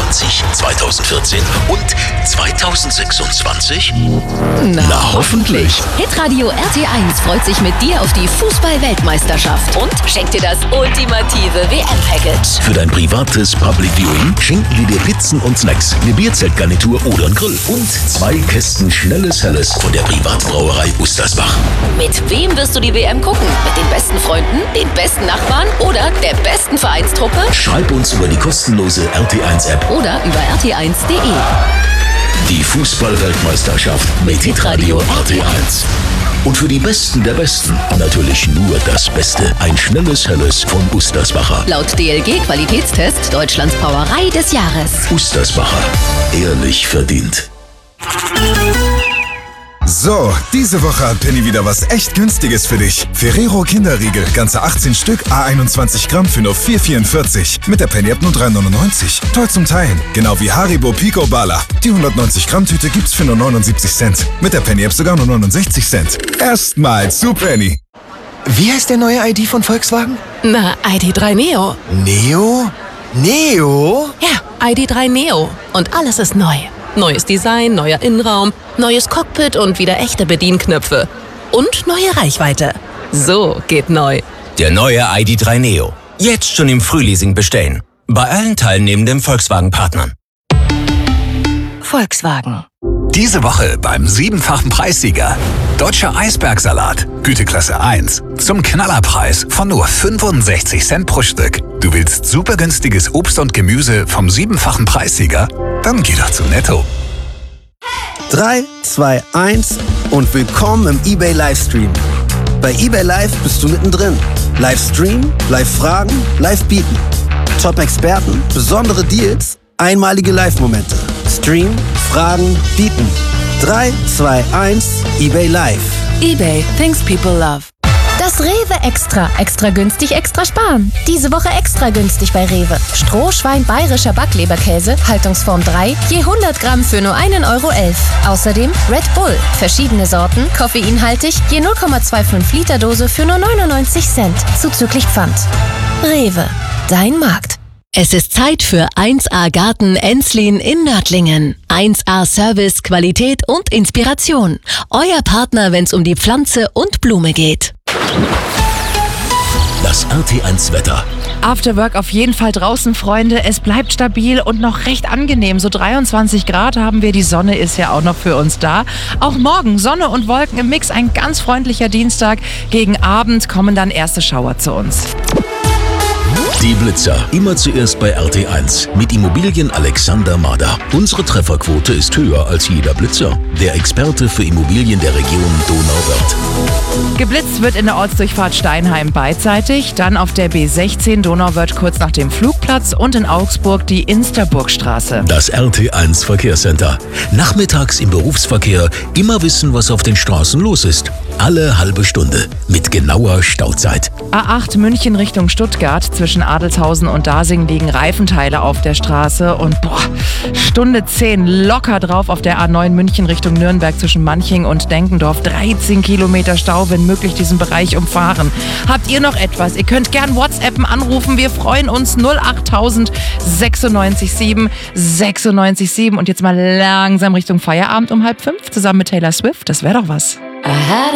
20, 2014 und 2026? Na hoffentlich. Hitradio RT1 freut sich mit dir auf die Fußball-Weltmeisterschaft und schenkt dir das ultimative WM-Package. Für dein privates Public Viewing schenken wir dir Pizzen und Snacks, eine Bierzeltgarnitur oder einen Grill und 2 Kästen schnelles Helles von der Privatbrauerei Ustersbach. Mit wem wirst du die WM gucken? Mit den besten Freunden, den besten Nachbarn oder der besten Vereinstruppe? Schreib uns über die kostenlose RT1-App Oder über rt1.de. Die Fußball-Weltmeisterschaft mit Hitradio RT1. Und für die Besten der Besten natürlich nur das Beste. Ein schnelles Helles von Ustersbacher. Laut DLG-Qualitätstest Deutschlands Brauerei des Jahres. Ustersbacher. Ehrlich verdient. So, diese Woche hat Penny wieder was echt Günstiges für dich. Ferrero Kinderriegel, ganze 18 Stück, A21 Gramm für nur 4,44. Mit der Penny-App nur 3,99. Toll zum Teilen. Genau wie Haribo Pico Bala. Die 190 Gramm Tüte gibt's für nur 79 Cent. Mit der Penny-App sogar nur 69 Cent. Erstmal zu Penny. Wie heißt der neue ID von Volkswagen? Na, ID.3 Neo. Neo? Neo? Ja, ID.3 Neo. Und alles ist neu. Neues Design, neuer Innenraum, neues Cockpit und wieder echte Bedienknöpfe. Und neue Reichweite. So geht neu. Der neue ID.3 Neo. Jetzt schon im Frühleasing bestellen. Bei allen teilnehmenden Volkswagen-Partnern. Volkswagen. Diese Woche beim 7-fachen Preissieger. Deutscher Eisbergsalat, Güteklasse 1. Zum Knallerpreis von nur 65 Cent pro Stück. Du willst super günstiges Obst und Gemüse vom 7-fachen Preissieger? Dann geh doch zu Netto. 3, 2, 1 und willkommen im eBay Livestream. Bei eBay Live bist du mittendrin. Livestream, Live-Fragen, Live-Bieten. Top-Experten, besondere Deals, einmalige Live-Momente. Stream, Fragen, Bieten. 3, 2, 1, eBay Live. eBay, things people love. Das Rewe Extra. Extra günstig, extra sparen. Diese Woche extra günstig bei Rewe. Strohschwein bayerischer Backleberkäse, Haltungsform 3, je 100 Gramm für nur 1,11 €. Außerdem Red Bull. Verschiedene Sorten, koffeinhaltig, je 0,25 Liter Dose für nur 99 Cent. Zuzüglich Pfand. Rewe. Dein Markt. Es ist Zeit für 1A Garten Enslin in Nördlingen. 1A Service, Qualität und Inspiration. Euer Partner, wenn's um die Pflanze und Blume geht. Das RT1 Wetter. After Work auf jeden Fall draußen, Freunde. Es bleibt stabil und noch recht angenehm. So 23 Grad haben wir. Die Sonne ist ja auch noch für uns da. Auch morgen Sonne und Wolken im Mix. Ein ganz freundlicher Dienstag. Gegen Abend kommen dann erste Schauer zu uns. Die Blitzer. Immer zuerst bei RT1. Mit Immobilien Alexander Mader. Unsere Trefferquote ist höher als jeder Blitzer. Der Experte für Immobilien der Region Donauwörth. Geblitzt wird in der Ortsdurchfahrt Steinheim beidseitig, dann auf der B16 Donauwörth kurz nach dem Flugplatz und in Augsburg die Insterburgstraße. Das RT1 Verkehrscenter. Nachmittags im Berufsverkehr immer wissen, was auf den Straßen los ist. Alle halbe Stunde mit genauer Stauzeit. A8 München Richtung Stuttgart. Zwischen Adelshausen und Dasing liegen Reifenteile auf der Straße und Stunde 10 locker drauf auf der A9 München Richtung Nürnberg zwischen Manching und Denkendorf. 13 Kilometer Stau, wenn möglich diesen Bereich umfahren. Habt ihr noch etwas? Ihr könnt gern WhatsAppen, anrufen. Wir freuen uns. 08000 96 7 96 7 und jetzt mal langsam Richtung Feierabend um 4:30 zusammen mit Taylor Swift. Das wäre doch was.